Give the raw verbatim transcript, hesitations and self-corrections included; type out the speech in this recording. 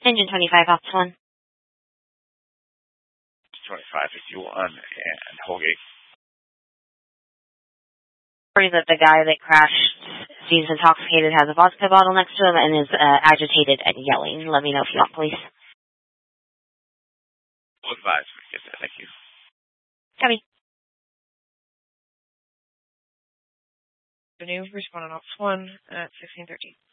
Engine twenty-five, Ops one. twenty-five fifty-one, and Holgate. That the guy that crashed seems intoxicated, has a vodka bottle next to him, and is uh, agitated and yelling. Let me know if you want, please. We'll advise. Yes, sir. Thank you. Copy. The new responding Ops one at sixteen thirteen.